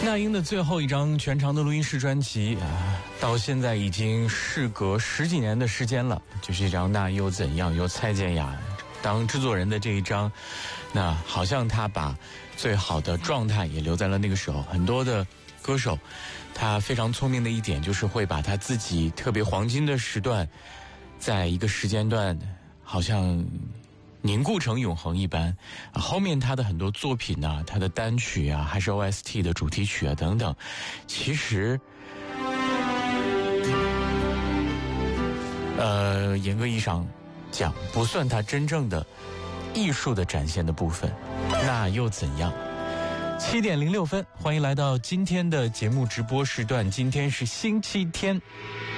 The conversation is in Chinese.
那英的最后一张全长的录音室专辑到现在已经事隔10几年的时间了，就是这张《那又怎样》，由蔡健雅当制作人的这一张。那好像他把最好的状态也留在了那个时候。很多的歌手他非常聪明的一点就是会把他自己特别黄金的时段在一个时间段好像凝固成永恒一般，后面他的很多作品啊，他的单曲啊，还是 OST 的主题曲啊等等，其实严格意义上讲不算他真正的艺术的展现的部分。那又怎样？7点06分，欢迎来到今天的节目直播时段。今天是星期天。